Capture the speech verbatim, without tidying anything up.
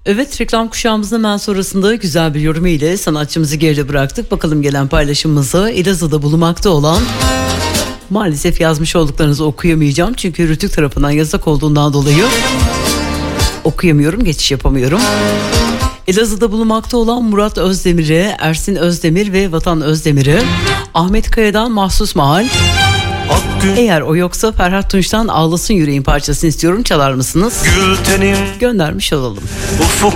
Evet, reklam kuşağımızın hemen sonrasında güzel bir yorum ile sanatçımızı geride bıraktık. Bakalım gelen paylaşımımıza. Elazığ'da bulunmakta olan, maalesef yazmış olduklarınızı okuyamayacağım çünkü Rütük tarafından yasak olduğundan dolayı okuyamıyorum, geçiş yapamıyorum. Elazığ'da bulunmakta olan Murat Özdemir'e, Ersin Özdemir ve Vatan Özdemir'e, Ahmet Kaya'dan Mahsus Mahal. Eğer o yoksa Ferhat Tunç'tan Ağlasın Yüreğin parçasını istiyorum, çalar mısınız? Gül tenim göndermiş olalım. Ufuk